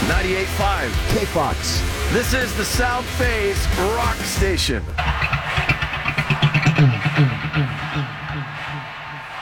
98.5 K-Fox. This is the South Phase Rock Station.